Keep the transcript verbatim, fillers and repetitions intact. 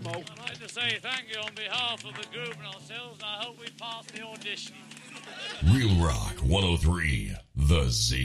Mo. I'd like to say thank you on behalf of the group and ourselves, and I hope we pass the audition. Real Rock one oh three, The Z.